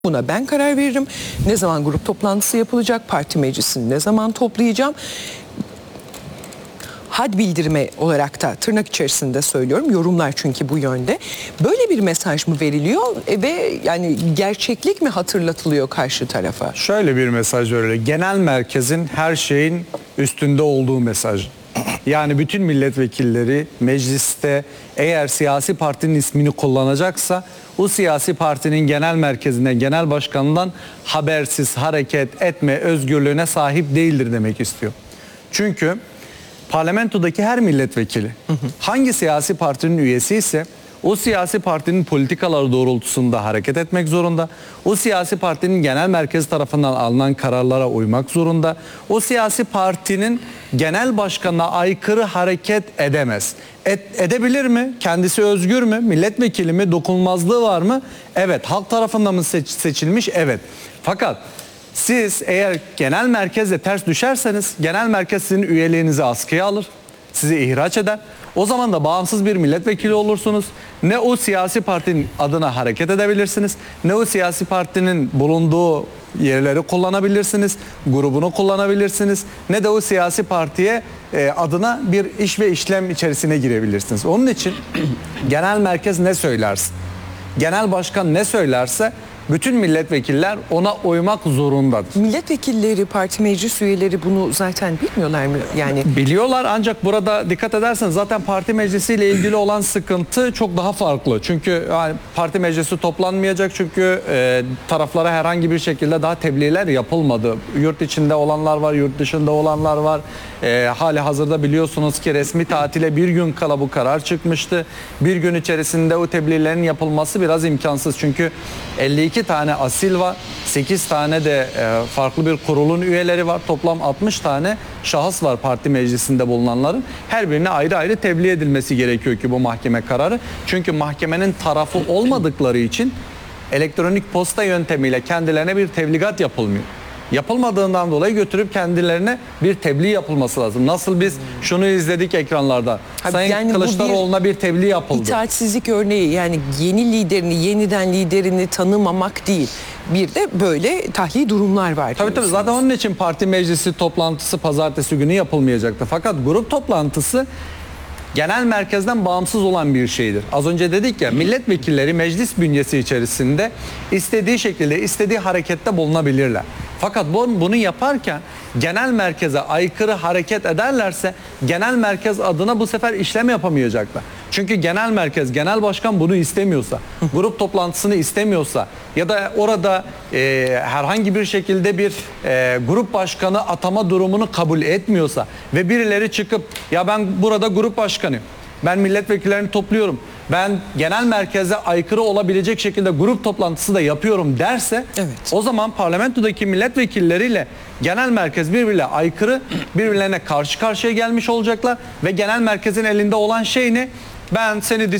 Buna ben karar veririm. Ne zaman grup toplantısı yapılacak, parti meclisini ne zaman toplayacağım. Had bildirme olarak da tırnak içerisinde söylüyorum. Yorumlar çünkü bu yönde. Böyle bir mesaj mı veriliyor ve yani gerçeklik mi hatırlatılıyor karşı tarafa? Şöyle bir mesaj veriliyor. Genel merkezin her şeyin üstünde olduğu mesaj. Yani bütün milletvekilleri mecliste eğer siyasi partinin ismini kullanacaksa o siyasi partinin genel merkezinden, genel başkanından habersiz hareket etme özgürlüğüne sahip değildir demek istiyor. Çünkü parlamentodaki her milletvekili hangi siyasi partinin üyesi ise o siyasi partinin politikaları doğrultusunda hareket etmek zorunda. O siyasi partinin genel merkezi tarafından alınan kararlara uymak zorunda. O siyasi partinin genel başkanına aykırı hareket edemez. Edebilir mi? Kendisi özgür mü? Milletvekili mi? Dokunulmazlığı var mı? Evet. Halk tarafından mı seçilmiş? Evet. Fakat siz eğer genel merkezle ters düşerseniz genel merkez sizin üyeliğinizi askıya alır. Sizi ihraç eder. O zaman da bağımsız bir milletvekili olursunuz. Ne o siyasi partinin adına hareket edebilirsiniz, ne o siyasi partinin bulunduğu yerleri kullanabilirsiniz, grubunu kullanabilirsiniz, ne de o siyasi partiye adına bir iş ve işlem içerisine girebilirsiniz. Onun için genel merkez ne söylerse, genel başkan ne söylerse bütün milletvekiller ona uymak zorundadır. Milletvekilleri, parti meclis üyeleri bunu zaten bilmiyorlar mı? Yani biliyorlar ancak burada dikkat ederseniz zaten parti meclisiyle ilgili olan sıkıntı çok daha farklı. Çünkü yani parti meclisi toplanmayacak çünkü taraflara herhangi bir şekilde daha tebliğler yapılmadı. Yurt içinde olanlar var, yurt dışında olanlar var. Hali hazırda biliyorsunuz ki resmi tatile bir gün kala bu karar çıkmıştı. Bir gün içerisinde o tebliğlerin yapılması biraz imkansız. Çünkü 52 tane asil var, 8 tane de farklı bir kurulun üyeleri var. Toplam 60 tane şahıs var parti meclisinde bulunanların. Her birine ayrı ayrı tebliğ edilmesi gerekiyor ki bu mahkeme kararı. Çünkü mahkemenin tarafı olmadıkları için elektronik posta yöntemiyle kendilerine bir tebligat yapılmıyor. Yapılmadığından dolayı götürüp kendilerine bir tebliğ yapılması lazım. Nasıl biz şunu izledik ekranlarda. Sayın yani Kılıçdaroğlu'na bir tebliğ yapıldı. İtaatsizlik örneği, yani yeni liderini, yeniden liderini tanımamak değil. Bir de böyle tahliye durumlar var. Tabii zaten onun için parti meclisi toplantısı pazartesi günü yapılmayacaktı. Fakat grup toplantısı genel merkezden bağımsız olan bir şeydir. Az önce dedik ya, milletvekilleri meclis bünyesi içerisinde istediği şekilde, istediği harekette bulunabilirler. Fakat bunu yaparken genel merkeze aykırı hareket ederlerse genel merkez adına bu sefer işlem yapamayacaklar. Çünkü genel merkez, genel başkan bunu istemiyorsa, grup toplantısını istemiyorsa ya da orada herhangi bir şekilde bir grup başkanı atama durumunu kabul etmiyorsa ve birileri çıkıp ya ben burada grup başkanıyım, ben milletvekillerini topluyorum, ben genel merkeze aykırı olabilecek şekilde grup toplantısı da yapıyorum derse, evet, o zaman parlamentodaki milletvekilleriyle genel merkez birbirine aykırı, birbirlerine karşı karşıya gelmiş olacaklar ve genel merkezin elinde olan şey ne? Ben seni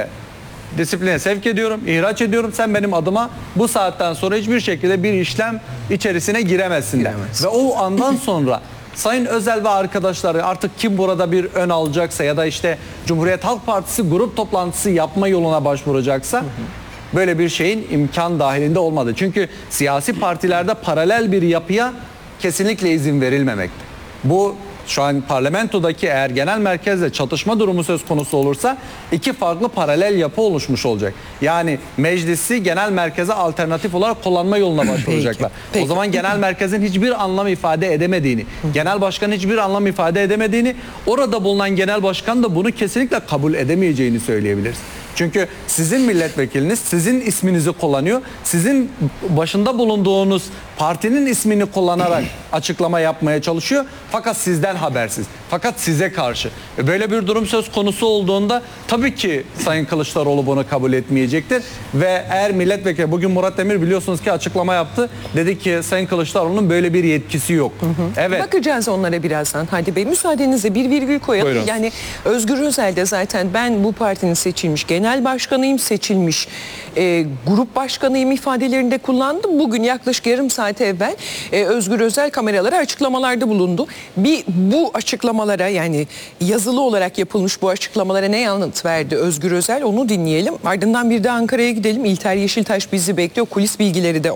disipline sevk ediyorum, ihraç ediyorum. Sen benim adıma bu saatten sonra hiçbir şekilde bir işlem içerisine giremezsin. Ve o andan sonra Sayın Özel ve arkadaşları, artık kim burada bir ön alacaksa ya da işte Cumhuriyet Halk Partisi grup toplantısı yapma yoluna başvuracaksa böyle bir şeyin imkan dahilinde olmadı. Çünkü siyasi partilerde paralel bir yapıya kesinlikle izin verilmemekte. Bu şu an parlamentodaki eğer genel merkezle çatışma durumu söz konusu olursa iki farklı paralel yapı oluşmuş olacak. Yani meclisi genel merkeze alternatif olarak kullanma yoluna başvuracaklar. Peki. O zaman genel merkezin hiçbir anlam ifade edemediğini, genel başkanın hiçbir anlam ifade edemediğini, orada bulunan genel başkan da bunu kesinlikle kabul edemeyeceğini söyleyebiliriz. Çünkü sizin milletvekiliniz sizin isminizi kullanıyor. Sizin başında bulunduğunuz partinin ismini kullanarak açıklama yapmaya çalışıyor. Fakat sizden habersiz. Fakat size karşı. Böyle bir durum söz konusu olduğunda tabii ki Sayın Kılıçdaroğlu bunu kabul etmeyecektir. Ve eğer milletvekili, bugün Murat Demir biliyorsunuz ki açıklama yaptı. Dedi ki Sayın Kılıçdaroğlu'nun böyle bir yetkisi yok. Evet. Bakacağız onlara birazdan. Hadi Bey, müsaadenizle bir virgül koyalım. Buyurun. Yani Özgür Özel de zaten ben bu partinin seçilmiş genel başkanıyım, seçilmiş grup başkanıyım ifadelerinde kullandı. Bugün yaklaşık yarım saat evvel Özgür Özel kameralara açıklamalarda bulundu. Bu açıklama açıklamalara, yani yazılı olarak yapılmış bu açıklamalara ne yanıt verdi Özgür Özel, onu dinleyelim. Ardından bir de Ankara'ya gidelim. İlter Yeşiltaş bizi bekliyor. Kulis bilgileri de